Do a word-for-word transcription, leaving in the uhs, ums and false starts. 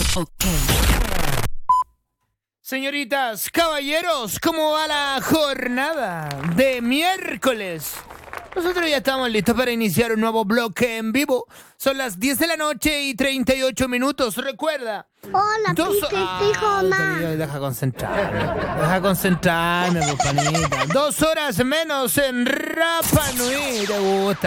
Ok. Señoritas, caballeros, ¿cómo va la jornada de miércoles? Nosotros ya estamos listos para iniciar un nuevo bloque en vivo. Son las diez de la noche y treinta y ocho minutos. Recuerda. Hola, Dos... Pijama. Deja concentrarme. Deja concentrarme, pues, panita. Dos horas menos en Rapa Nui. ¿Te gusta?